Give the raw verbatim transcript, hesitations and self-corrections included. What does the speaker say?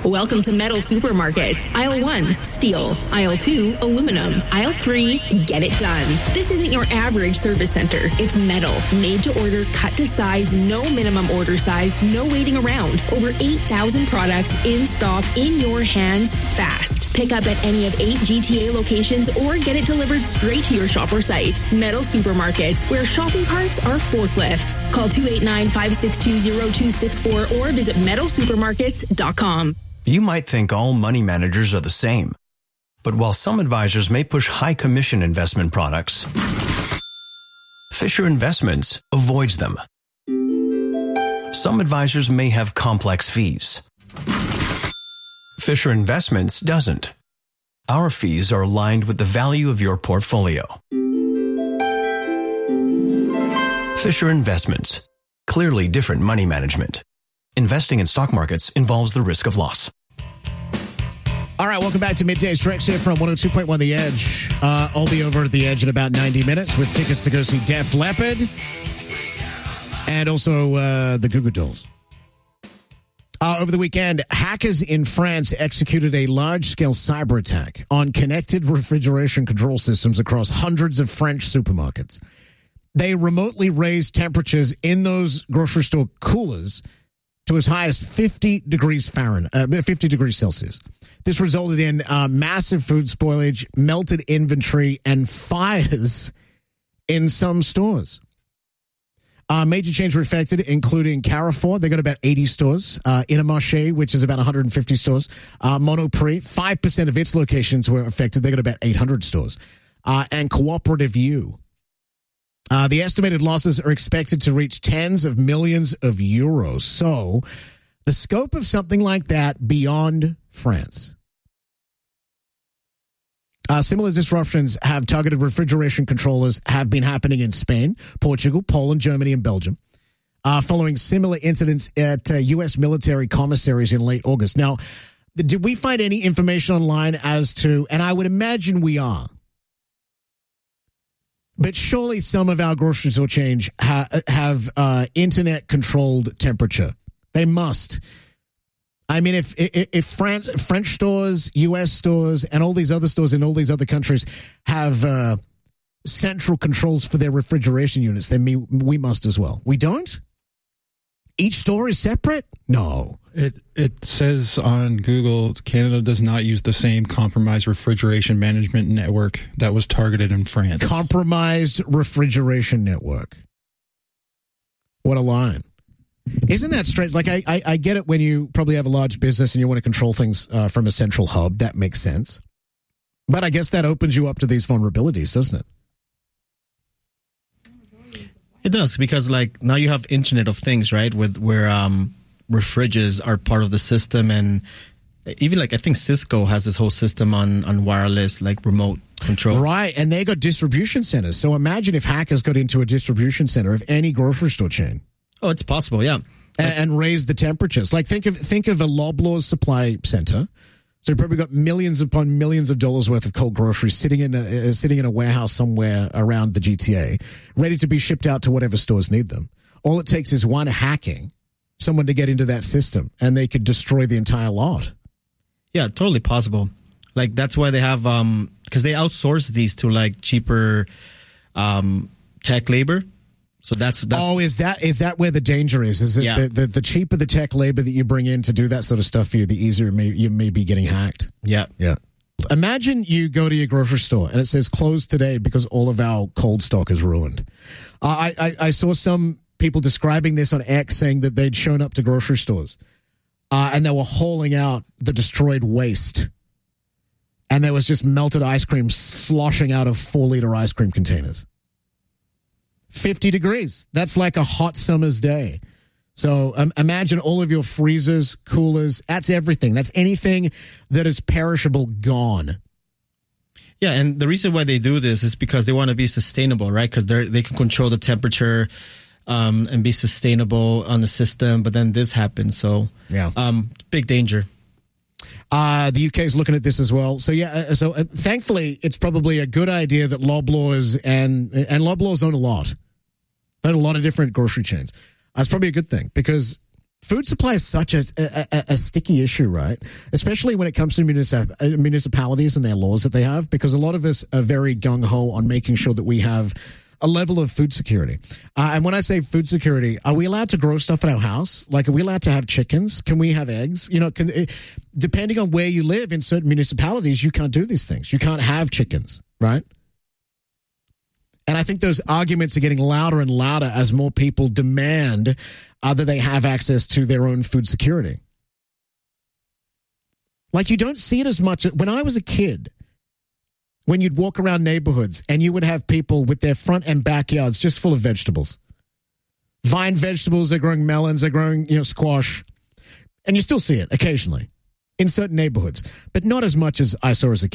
Welcome to Metal Supermarkets. Aisle one, steel. Aisle two, aluminum. Aisle three, get it done. This isn't your average service center. It's metal, made to order, cut to size, no minimum order size, no waiting around. Over eight thousand products in stock, in your hands, fast. Pick up at any of eight G T A locations or get it delivered straight to your shop or site. Metal Supermarkets, where shopping carts are forklifts. Call two eight nine, five six two, zero two six four or visit metal supermarkets dot com. You might think all money managers are the same. But while some advisors may push high commission investment products, Fisher Investments avoids them. Some advisors may have complex fees. Fisher Investments doesn't. Our fees are aligned with the value of your portfolio. Fisher Investments. Clearly different money management. Investing in stock markets involves the risk of loss. All right, welcome back to Midday Stretch here from one oh two point one The Edge. Uh, I'll be over at The Edge in about ninety minutes with tickets to go see Def Leppard and also uh, the Goo Goo Dolls. Uh, over the weekend, hackers in France executed a large-scale cyber attack on connected refrigeration control systems across hundreds of French supermarkets. They remotely raised temperatures in those grocery store coolers to as high as fifty degrees Fahrenheit, uh, fifty degrees Celsius. This resulted in uh, massive food spoilage, melted inventory, and fires in some stores. Uh, major chains were affected, including Carrefour. They got about eighty stores. Uh, Intermarché, which is about one hundred fifty stores. Uh, Monoprix, five percent of its locations were affected. They got about eight hundred stores. Uh, and Cooperative U. Uh, the estimated losses are expected to reach tens of millions of euros. So the scope of something like that beyond France. Uh, similar disruptions have targeted refrigeration controllers have been happening in Spain, Portugal, Poland, Germany, and Belgium, uh, following similar incidents at uh, U S military commissaries in late August. Now, did we find any information online as to, and I would imagine we are, but surely some of our grocery store chains ha- have uh, internet-controlled temperature. They must. I mean, if if, if France, French stores, U S stores, and all these other stores in all these other countries have uh, central controls for their refrigeration units, then we, we must as well. We don't? Each store is separate? No. It it says on Google, Canada does not use the same compromised refrigeration management network that was targeted in France. Compromised refrigeration network. What a line. Isn't that strange? Like, I, I, I get it when you probably have a large business and you want to control things uh, from a central hub. That makes sense. But I guess that opens you up to these vulnerabilities, doesn't it? It does, because, like, now you have Internet of Things, right, with where um, refriges are part of the system. And even, like, I think Cisco has this whole system on, on wireless, like, remote control. Right, and they got distribution centers. So imagine if hackers got into a distribution center of any grocery store chain. Oh, it's possible, yeah. And, and raise the temperatures. Like, think of think of a Loblaws supply center. So you probably got millions upon millions of dollars worth of cold groceries sitting in a uh, sitting in a warehouse somewhere around the G T A, ready to be shipped out to whatever stores need them. All it takes is one hacking, someone to get into that system, and they could destroy the entire lot. Yeah, totally possible. Like, that's why they have, um, because they outsource these to, like, cheaper um, tech labor. So that's, that's oh, is that is that where the danger is? Is it yeah. the, the the cheaper the tech labor that you bring in to do that sort of stuff for you, the easier may, you may be getting hacked? Yeah, yeah. Imagine you go to your grocery store and it says closed today because all of our cold stock is ruined. Uh, I, I I saw some people describing this on X, saying that they'd shown up to grocery stores uh, and they were hauling out the destroyed waste, and there was just melted ice cream sloshing out of four liter ice cream containers. fifty degrees. That's like a hot summer's day. So um, imagine all of your freezers, coolers, that's everything. That's anything that is perishable gone. Yeah, and the reason why they do this is because they want to be sustainable, right? Because they they can control the temperature um, and be sustainable on the system. But then this happens, so yeah, um, big danger. Uh, the U K is looking at this as well. So, yeah, uh, so uh, thankfully, it's probably a good idea that Loblaws and, and Loblaws own a lot. They own a lot of different grocery chains. That's probably a good thing, because Food supply is such a, a, a sticky issue, right? Especially when it comes to municip- municipalities and their laws that they have, because a lot of us are very gung-ho on making sure that we have a level of food security. Uh, and when I say food security, are we allowed to grow stuff at our house? Like, are we allowed to have chickens? Can we have eggs? You know, can, depending on where you live in certain municipalities, you can't do these things. You can't have chickens, right? And I think those arguments are getting louder and louder as more people demand uh, that they have access to their own food security. Like, you don't see it as much. When I was a kid, when you'd walk around neighborhoods and you would have people with their front and backyards just full of vegetables. Vine vegetables, they're growing melons, they're growing, you know, squash. And you still see it occasionally in certain neighborhoods, but not as much as I saw as a kid.